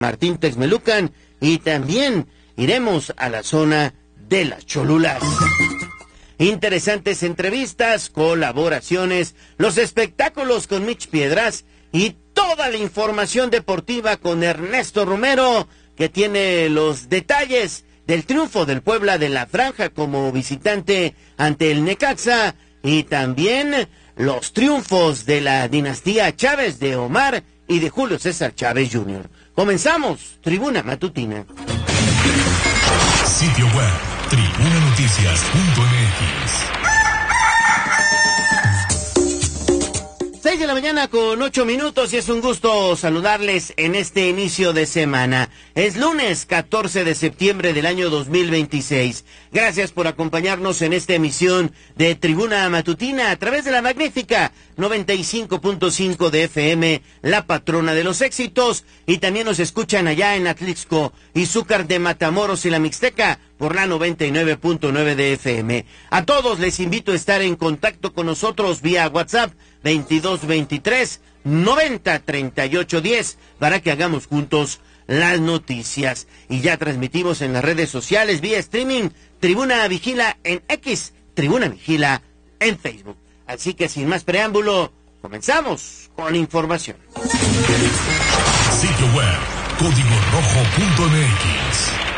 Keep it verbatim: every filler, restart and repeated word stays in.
Martín Texmelucan, y también iremos a la zona de las Cholulas. Interesantes entrevistas, colaboraciones, los espectáculos con Mitch Piedras y toda la información deportiva con Ernesto Romero, que tiene los detalles del triunfo del Puebla de la Franja como visitante ante el Necaxa, y también los triunfos de la dinastía Chávez, de Omar y de Julio César Chávez junior Comenzamos, Tribuna Matutina. Sitio web, tribuna noticias punto m x. seis de la mañana con ocho minutos y es un gusto saludarles en este inicio de semana. Es lunes catorce de septiembre del año dos mil veintiséis. Gracias por acompañarnos en esta emisión de Tribuna Matutina a través de la magnífica noventa y cinco punto cinco de F M, la patrona de los éxitos, y también nos escuchan allá en Atlixco, Izúcar de Matamoros y la Mixteca por la noventa y nueve punto nueve de F M. A todos les invito a estar en contacto con nosotros vía WhatsApp veintidós veintitrés noventa treinta y ocho diez para que hagamos juntos las noticias. Y ya transmitimos en las redes sociales vía streaming, Tribuna Vigila en X, Tribuna Vigila en Facebook. Así que sin más preámbulo, comenzamos con información. Sitio web, código rojo punto m x.